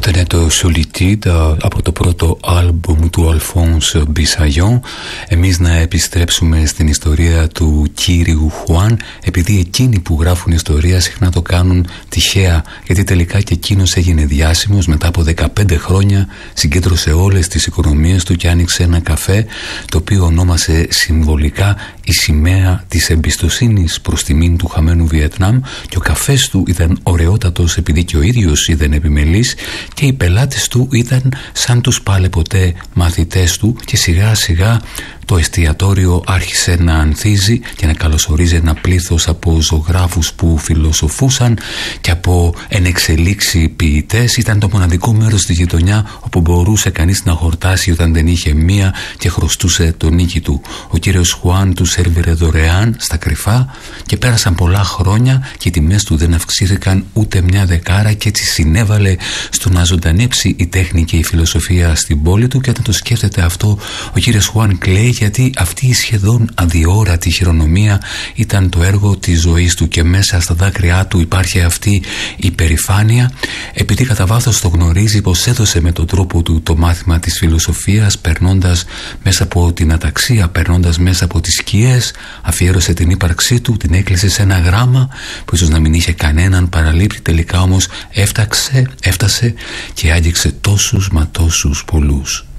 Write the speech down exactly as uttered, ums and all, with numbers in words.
Ήταν το Solitude από το πρώτο άλμπουμ του Alphonse Bissaillon. Εμείς να επιστρέψουμε στην ιστορία του κύριου Χουάν, επειδή εκείνοι που γράφουν ιστορία συχνά το κάνουν τυχαία, γιατί τελικά και εκείνος έγινε διάσημος. Μετά από δεκαπέντε χρόνια συγκέντρωσε όλες τις οικονομίες του και άνοιξε ένα καφέ, το οποίο ονόμασε συμβολικά η σημαία της εμπιστοσύνης προς τιμήν του χαμένου Βιετνάμ, και ο καφές του ήταν ωραιότατος επειδή και ο ίδιος ήταν επιμελής, και οι πελάτες του ήταν σαν τους πάλε ποτέ μαθητές του, και σιγά σιγά το εστιατόριο άρχισε να ανθίζει και να καλωσορίζει ένα πλήθος από ζωγράφους που φιλοσοφούσαν και από ενεξελίξει ποιητές. Ήταν το μοναδικό μέρος στη γειτονιά όπου μπορούσε κανείς να χορτάσει όταν δεν είχε μία και χρωστούσε το νίκη του. Ο κύριος Χουάν του σερβίρε δωρεάν στα κρυφά, και πέρασαν πολλά χρόνια και οι τιμές του δεν αυξήθηκαν ούτε μια δεκάρα, και έτσι συνέβαλε στο να ζωντανέψει η τέχνη και η φιλοσοφία στην πόλη του. Και όταν το σκέφτεται αυτό, ο κύριος Χουάν κλαίει, γιατί αυτή η σχεδόν αδιόρατη χειρονομία ήταν το έργο της ζωής του, και μέσα στα δάκρυά του υπάρχει αυτή η περηφάνεια, επειδή κατά βάθος το γνωρίζει πως έδωσε με τον τρόπο του το μάθημα της φιλοσοφίας, περνώντας μέσα από την αταξία, περνώντας μέσα από τις σκιές, αφιέρωσε την ύπαρξή του, την έκλεισε σε ένα γράμμα που ίσως να μην είχε κανέναν παραλήπτη, τελικά όμως έφταξε, έφτασε και άγγιξε τόσους μα τόσους πολλούς.